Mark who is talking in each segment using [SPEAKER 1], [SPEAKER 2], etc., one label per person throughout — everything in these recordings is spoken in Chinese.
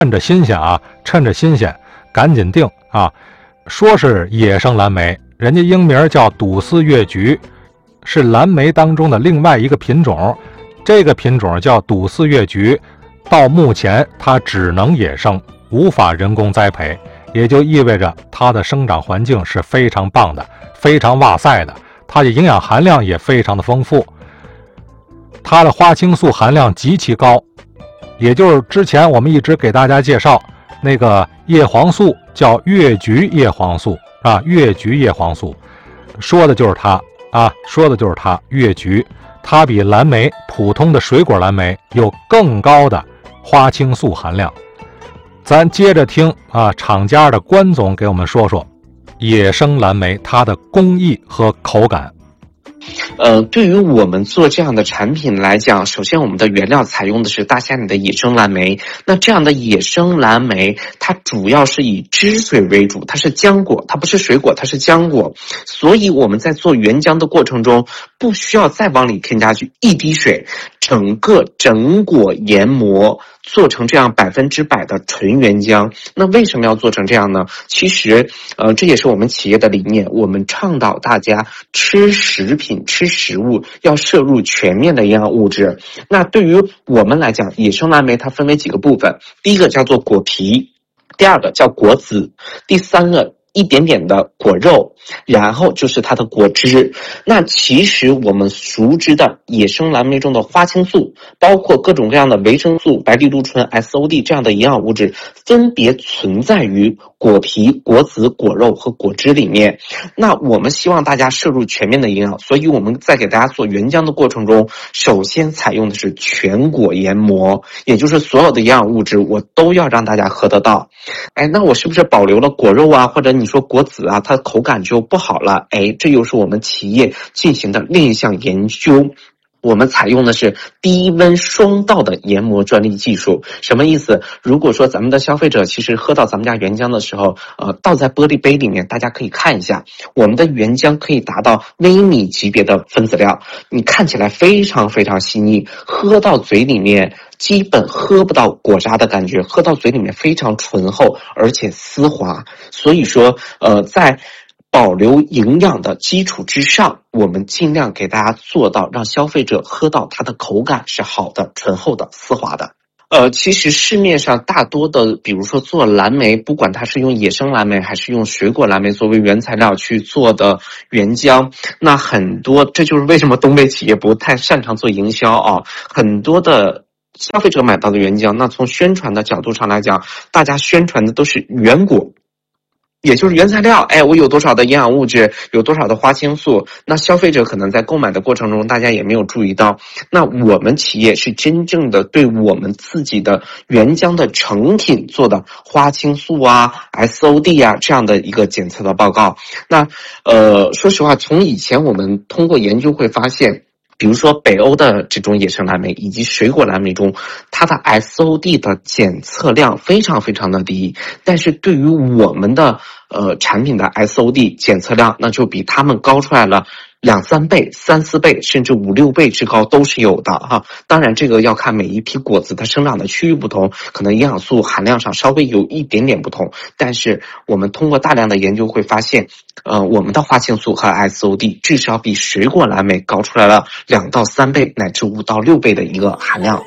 [SPEAKER 1] 趁着新鲜啊，趁着新鲜赶紧定啊。说是野生蓝莓，人家英名叫笃丝越橘，是蓝莓当中的另外一个品种。这个品种叫笃丝越橘，到目前它只能野生，无法人工栽培，也就意味着它的生长环境是非常棒的，非常哇塞的，它的营养含量也非常的丰富，它的花青素含量极其高，也就是之前我们一直给大家介绍那个叶黄素，叫越橘叶黄素啊，越橘叶黄素，说的就是它啊，说的就是它越橘，它比蓝莓普通的水果蓝莓有更高的花青素含量。咱接着听啊，厂家的关总给我们说说野生蓝莓它的工艺和口感。
[SPEAKER 2] 对于我们做这样的产品来讲，首先我们的原料采用的是大夏里的野生蓝莓。那这样的野生蓝莓，它主要是以汁水为主，它是浆果，它不是水果，它是浆果。所以我们在做原浆的过程中，不需要再往里添加去一滴水，整个整果研磨，做成这样100%的纯原浆。那为什么要做成这样呢？其实，这也是我们企业的理念，我们倡导大家吃食品、吃食物要摄入全面的营养物质。那对于我们来讲，野生蓝莓它分为几个部分，第一个叫做果皮，第二个叫果籽，第三个一点点的果肉，然后就是它的果汁。那其实我们熟知的野生蓝莓中的花青素，包括各种各样的维生素、白藜芦醇、SOD 这样的营养物质，分别存在于果皮、果籽、果肉和果汁里面。那我们希望大家摄入全面的营养，所以我们在给大家做原浆的过程中，首先采用的是全果研磨，也就是所有的营养物质我都要让大家喝得到。那我是不是保留了果肉啊，或者你说果籽啊，它口感就不好了？这又是我们企业进行的另一项研究。我们采用的是低温双道的研磨专利技术。什么意思？如果说咱们的消费者其实喝到咱们家原浆的时候，倒在玻璃杯里面，大家可以看一下，我们的原浆可以达到微米级别的分子量，你看起来非常非常细腻，喝到嘴里面基本喝不到果渣的感觉，喝到嘴里面非常醇厚而且丝滑。所以说在保留营养的基础之上，我们尽量给大家做到让消费者喝到它的口感是好的、醇厚的、丝滑的。其实市面上大多的，比如说做蓝莓，不管它是用野生蓝莓还是用水果蓝莓作为原材料去做的原浆，那很多，这就是为什么东北企业不太擅长做营销啊。很多的消费者买到的原浆，那从宣传的角度上来讲，大家宣传的都是原果，也就是原材料，我有多少的营养物质，有多少的花青素，那消费者可能在购买的过程中，大家也没有注意到。那我们企业是真正的对我们自己的原浆的成品做的花青素啊、SOD 啊这样的一个检测的报告。那说实话，从以前我们通过研究会发现，比如说北欧的这种野生蓝莓以及水果蓝莓中，它的 SOD 的检测量非常非常的低，但是对于我们的产品的 SOD 检测量，那就比他们高出来了2-3倍、3-4倍，甚至5-6倍之高都是有的哈。当然这个要看每一批果子它生长的区域不同，可能营养素含量上稍微有一点点不同，但是我们通过大量的研究会发现，我们的花青素和 SOD 至少比水果蓝莓高出来了2-3倍乃至5-6倍的一个含量。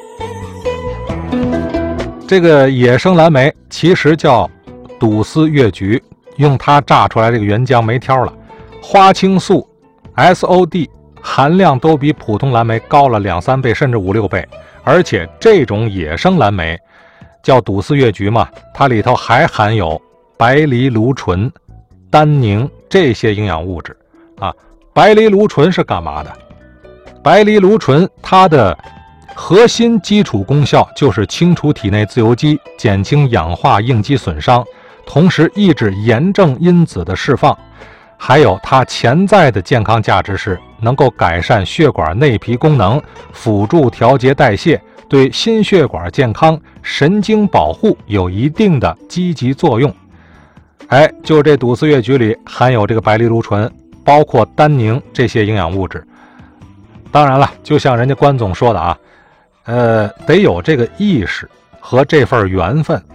[SPEAKER 1] 这个野生蓝莓其实叫笃丝越橘，用它榨出来这个原浆没挑了，花青素 SOD 含量都比普通蓝莓高了2-3倍甚至5-6倍，而且这种野生蓝莓叫笃丝越橘嘛，它里头还含有白藜芦醇、单宁这些营养物质啊。白藜芦醇是干嘛的？白藜芦醇它的核心基础功效就是清除体内自由基，减轻氧化应激损伤，同时抑制炎症因子的释放。还有它潜在的健康价值是能够改善血管内皮功能，辅助调节代谢，对心血管健康、神经保护有一定的积极作用。就这笃丝越橘里含有这个白藜芦醇，包括单宁这些营养物质。当然了，就像人家关总说的啊，得有这个意识和这份缘分